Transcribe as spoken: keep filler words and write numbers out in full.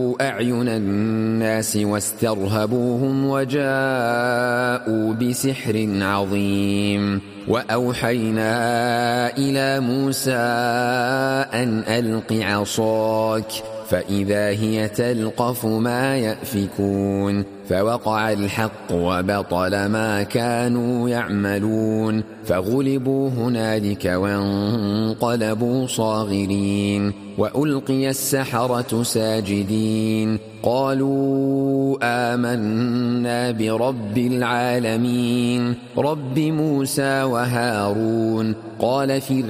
أعين الناس واسترهبوهم وجاءوا بسحر عظيم. وأوحينا إلى موسى أن ألق عصاك فإذا هي تلقف ما يأفكون فوقع الحق وبطل ما كانوا يعملون فغلبوا هنالك وانقلبوا صاغرين وألقي السحرة ساجدين قالوا آمنا برب العالمين رب موسى وهارون. قال فرعون